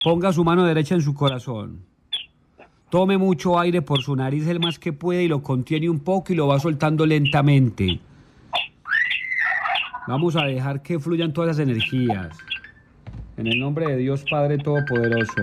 Ponga su mano derecha en su corazón. Tome mucho aire por su nariz el más que puede y lo contiene un poco y lo va soltando lentamente. Vamos a dejar que fluyan todas las energías. En el nombre de Dios Padre Todopoderoso.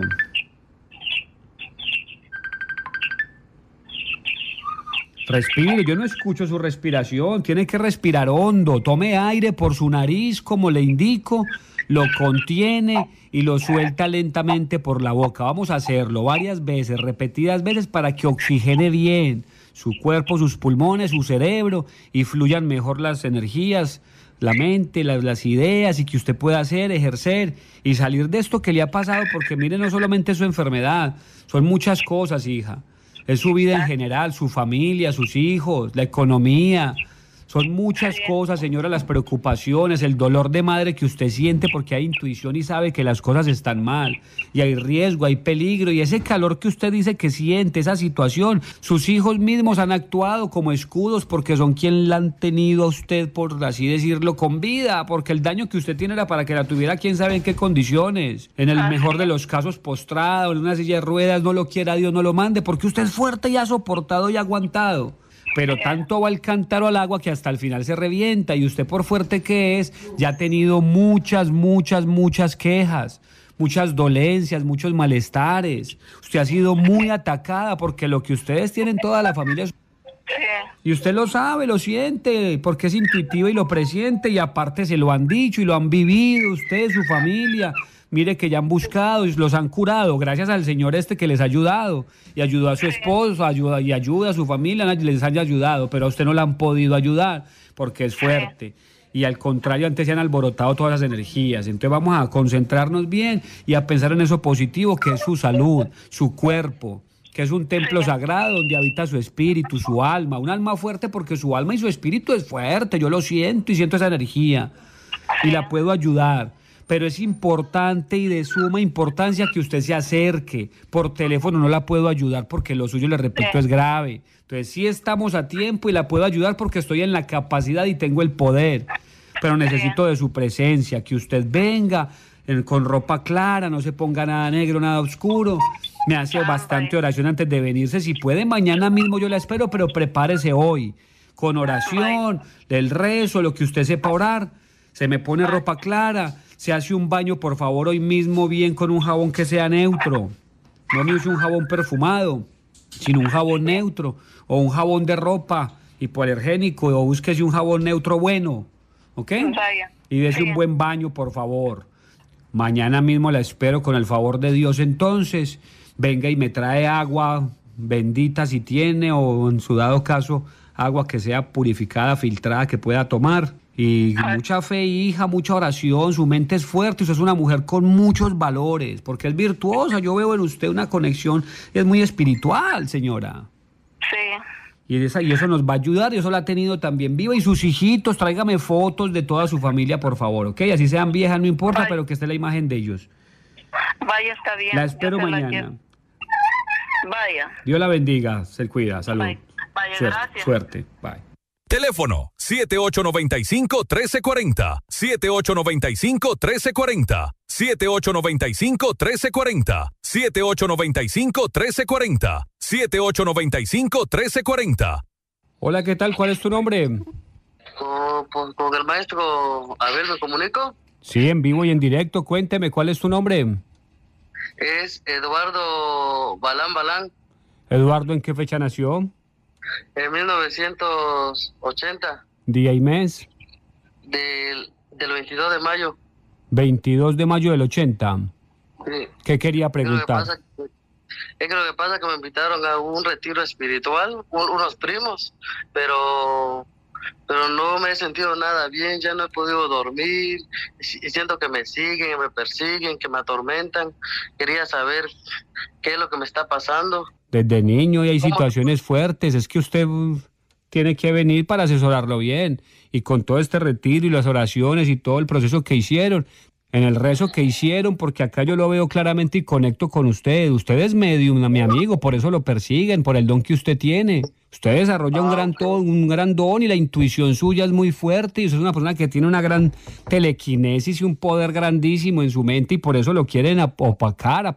Respire, yo no escucho su respiración, tiene que respirar hondo, tome aire por su nariz como le indico, lo contiene y lo suelta lentamente por la boca. Vamos a hacerlo varias veces, repetidas veces para que oxigene bien su cuerpo, sus pulmones, su cerebro y fluyan mejor las energías, la mente, las ideas y que usted pueda hacer, ejercer y salir de esto que le ha pasado, porque mire, no solamente su enfermedad, son muchas cosas, hija. Es su vida en general, su familia, sus hijos, la economía. Son muchas cosas, señora, las preocupaciones, el dolor de madre que usted siente porque hay intuición y sabe que las cosas están mal. Y hay riesgo, hay peligro. Y ese calor que usted dice que siente, esa situación, sus hijos mismos han actuado como escudos porque son quien la han tenido a usted, por así decirlo, con vida. Porque el daño que usted tiene era para que la tuviera quién sabe en qué condiciones. En el mejor de los casos postrado, en una silla de ruedas, no lo quiera Dios, no lo mande. Porque usted es fuerte y ha soportado y ha aguantado. Pero tanto va el cántaro al agua que hasta el final se revienta y usted, por fuerte que es, ya ha tenido muchas quejas, muchas dolencias, muchos malestares. Usted ha sido muy atacada porque lo que ustedes tienen toda la familia es... Y usted lo sabe, lo siente, porque es intuitivo y lo presiente y aparte se lo han dicho y lo han vivido usted, su familia. Mire que ya han buscado y los han curado gracias al Señor que les ha ayudado y ayudó a su esposo, ayuda a su familia, les haya ayudado, pero a usted no la han podido ayudar porque es fuerte. Y al contrario, antes se han alborotado todas las energías. Entonces vamos a concentrarnos bien y a pensar en eso positivo que es su salud, su cuerpo, que es un templo sagrado donde habita su espíritu, su alma, un alma fuerte porque su alma y su espíritu es fuerte, yo lo siento y siento esa energía y la puedo ayudar. Pero es importante y de suma importancia que usted se acerque. Por teléfono no la puedo ayudar porque lo suyo, le repito, es grave. Entonces sí estamos a tiempo y la puedo ayudar porque estoy en la capacidad y tengo el poder. Pero necesito de su presencia, que usted venga con ropa clara, no se ponga nada negro, nada oscuro. Me hace bastante oración antes de venirse. Si puede, mañana mismo yo la espero, pero prepárese hoy. Con oración, del rezo, lo que usted sepa orar. Se me pone ropa clara. Se hace un baño, por favor, hoy mismo bien con un jabón que sea neutro. No me use un jabón perfumado, sino un jabón neutro o un jabón de ropa hipoalergénico o búsquese un jabón neutro bueno, ¿ok? Y dese un buen baño, por favor. Mañana mismo la espero con el favor de Dios. Entonces, venga y me trae agua bendita si tiene o en su dado caso, agua que sea purificada, filtrada, que pueda tomar. Y mucha fe, hija, mucha oración, su mente es fuerte, usted es una mujer con muchos valores, porque es virtuosa, yo veo en usted una conexión, es muy espiritual, señora. Sí. Y eso nos va a ayudar, y eso la ha tenido también viva, y sus hijitos, tráigame fotos de toda su familia, por favor, ¿ok? Así sean viejas, no importa, pero que esté la imagen de ellos. Vaya, está bien. La espero mañana. Vaya. Dios la bendiga, se cuida, salud. Vaya, gracias. Suerte, bye. Teléfono 7895-1340, 7895-1340, 7895-1340, 7895-1340, 7895-1340. Hola, ¿qué tal? ¿Cuál es tu nombre? Con el maestro Abel me comunico. Sí, en vivo y en directo. Cuénteme, ¿cuál es tu nombre? Es Eduardo Balán. Eduardo, ¿en qué fecha nació? En 1980. ¿Día y mes? Del 22 de mayo. 22 de mayo del 80. Sí. ¿Qué quería preguntar? Es que lo que pasa es que me invitaron a un retiro espiritual, unos primos, pero no me he sentido nada bien, ya no he podido dormir, y siento que me siguen, me persiguen, que me atormentan. Quería saber qué es lo que me está pasando. Desde niño y hay situaciones fuertes, es que usted tiene que venir para asesorarlo bien, y con todo este retiro y las oraciones y todo el proceso que hicieron, en el rezo que hicieron, porque acá yo lo veo claramente y conecto con usted. Usted es medium, mi amigo, por eso lo persiguen, por el don que usted tiene. Usted desarrolla un gran don y la intuición suya es muy fuerte y usted es una persona que tiene una gran telequinesis y un poder grandísimo en su mente y por eso lo quieren opacar,